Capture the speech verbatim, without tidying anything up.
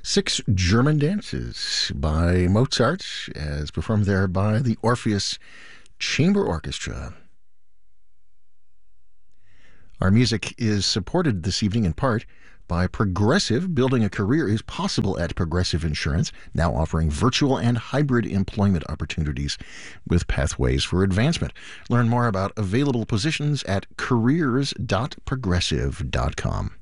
Six German Dances by Mozart, as performed there by the Orpheus Chamber Orchestra. Our music is supported this evening in part by Progressive. Building a career is possible at Progressive Insurance, now offering virtual and hybrid employment opportunities with pathways for advancement. Learn more about available positions at careers dot progressive dot com.